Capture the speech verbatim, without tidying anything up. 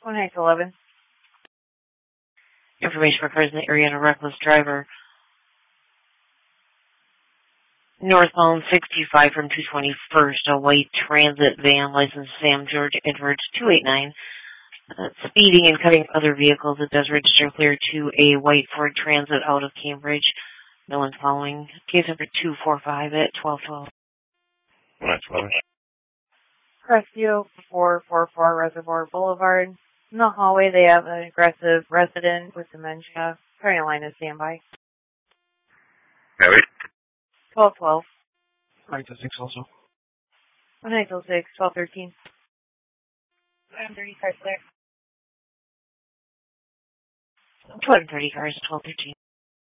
one nine eleven. Information for cars in the area and a reckless driver. Northbound sixty-five from two twenty-first, a white transit van, license Sam George Edwards two eight nine. Uh, speeding and cutting other vehicles. It does register clear to a white Ford Transit out of Cambridge. No one's following. Case number two four five at twelve twelve. one twelve. Crestview four four four Reservoir Boulevard. In the hallway, they have an aggressive resident with dementia. Turning line is standby. Heavy. twelve twelve. nine to six also. one nine oh six, twelve thirteen. I'm thirty cars there. twelve thirty cars, twelve thirteen.